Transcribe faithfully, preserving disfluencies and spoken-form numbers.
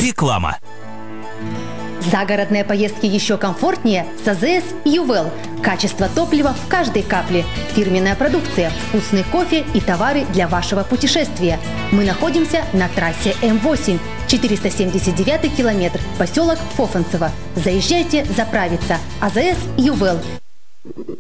Реклама. Загородные поездки еще комфортнее с АЗС «Ювел». Качество топлива в каждой капле. Фирменная продукция, вкусный кофе и товары для вашего путешествия. Мы находимся на трассе М восемь, четыреста семьдесят девятый километр, поселок Фофанцево. Заезжайте заправиться. АЗС «Ювел».